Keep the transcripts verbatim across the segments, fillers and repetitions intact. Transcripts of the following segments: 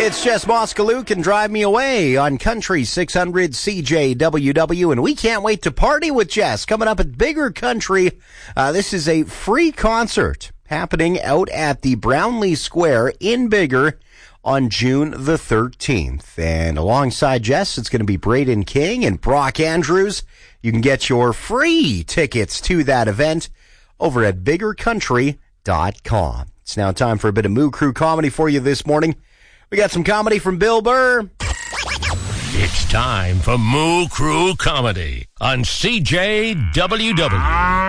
It's Jess Moskaluk and Drive Me Away on Country six hundred C J W W, and we can't wait to party with Jess coming up at Bigger Country. Uh, this is a free concert happening out at the Brownlee Square in Bigger on June the thirteenth. And alongside Jess, it's going to be Braden King and Brock Andrews. You can get your free tickets to that event over at bigger country dot com. It's now time for a bit of Moo Crew comedy for you this morning. We got some comedy from Bill Burr. It's time for Moo Crew Comedy on C J W W.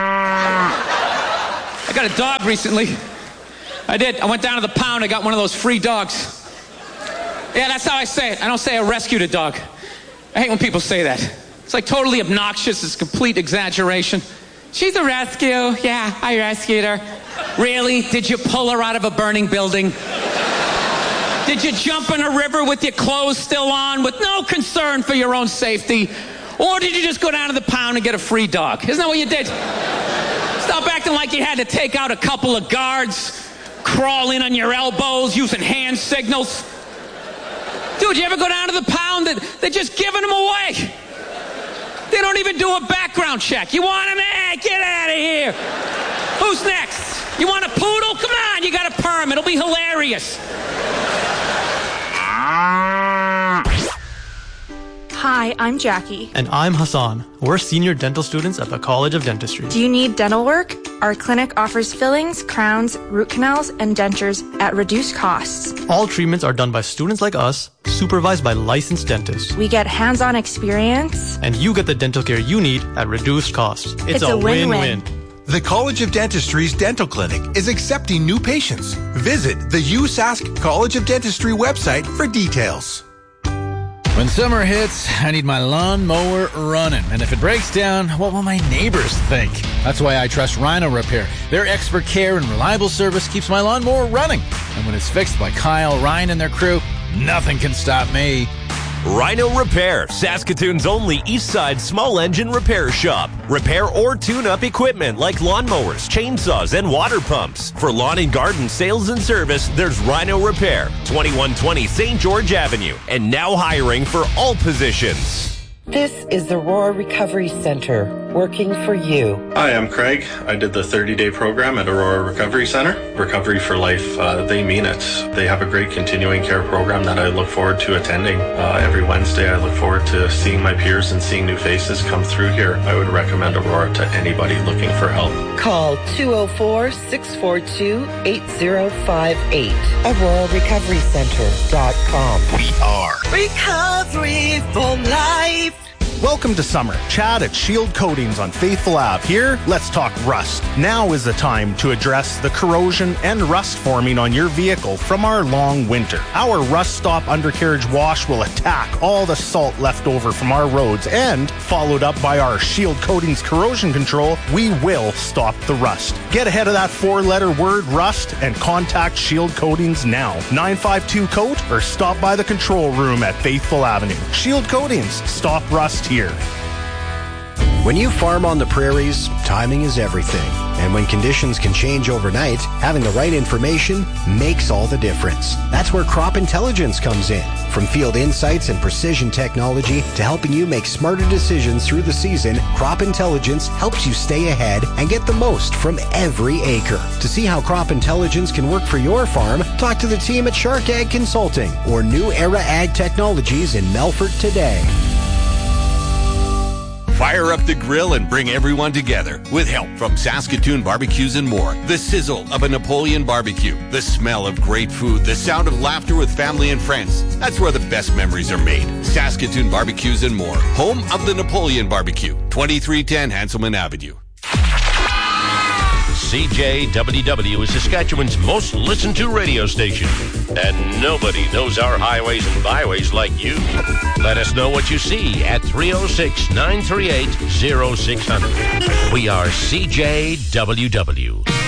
I got a dog recently. I did. I went down to the pound. I got one of those free dogs. Yeah, that's how I say it. I don't say I rescued a dog. I hate when people say that. It's like totally obnoxious. It's complete exaggeration. She's a rescue. Yeah, I rescued her. Really? Did you pull her out of a burning building? Did you jump in a river with your clothes still on with no concern for your own safety? Or did you just go down to the pound and get a free dog? Isn't that what you did? Stop acting like you had to take out a couple of guards, crawl in on your elbows using hand signals. Dude, you ever go down to the pound? They're just giving them away. They don't even do a background check. You want him? Hey, get out of here. Who's next? You want a poodle? Come on, you got a perm. It'll be hilarious. Hi, I'm Jackie. And I'm Hassan. We're senior dental students at the College of Dentistry. Do you need dental work? Our clinic offers fillings, crowns, root canals, and dentures at reduced costs. All treatments are done by students like us, supervised by licensed dentists. We get hands-on experience. And you get the dental care you need at reduced costs. It's, it's a, a win-win. win-win. The College of Dentistry's dental clinic is accepting new patients. Visit the U S A S C College of Dentistry website for details. When summer hits, I need my lawnmower running. And if it breaks down, what will my neighbors think? That's why I trust Rhino Repair. Their expert care and reliable service keeps my lawnmower running. And when it's fixed by Kyle, Ryan, and their crew, nothing can stop me. Rhino Repair, Saskatoon's only east side small engine repair shop. Repair or tune-up equipment like lawnmowers, chainsaws, and water pumps. For lawn and garden sales and service, there's Rhino Repair, twenty-one twenty Saint George Avenue, and now hiring for all positions. This is the Aurora Recovery Center, working for you. Hi, I'm Craig. I did the thirty-day program at Aurora Recovery Center. Recovery for Life, uh, they mean it. They have a great continuing care program that I look forward to attending. Uh, every Wednesday, I look forward to seeing my peers and seeing new faces come through here. I would recommend Aurora to anybody looking for help. Call two oh four, six four two, eight oh five eight. aurora recovery center dot com. We are Recovery for Life. Welcome to summer. Chad at Shield Coatings on Faithful Avenue. Here, let's talk rust. Now is the time to address the corrosion and rust forming on your vehicle from our long winter. Our Rust Stop undercarriage wash will attack all the salt left over from our roads, and followed up by our Shield Coatings corrosion control, we will stop the rust. Get ahead of that four-letter word rust and contact Shield Coatings now. nine five two coat or stop by the control room at Faithful Avenue. Shield Coatings. Stop rust here. When you farm on the prairies, timing is everything. And when conditions can change overnight, having the right information makes all the difference. That's where Crop Intelligence comes in. From field insights and precision technology to helping you make smarter decisions through the season, Crop Intelligence helps you stay ahead and get the most from every acre. To see how Crop Intelligence can work for your farm, talk to the team at Shark Ag Consulting or New Era Ag Technologies in Melfort today. Fire up the grill and bring everyone together with help from Saskatoon Barbecues and More. The sizzle of a Napoleon barbecue, the smell of great food, the sound of laughter with family and friends. That's where the best memories are made. Saskatoon Barbecues and More, home of the Napoleon Barbecue, twenty-three ten Hanselman Avenue. C J W W is Saskatchewan's most listened to radio station. And nobody knows our highways and byways like you. Let us know what you see at three oh six, nine three eight, oh six hundred. We are C J W W.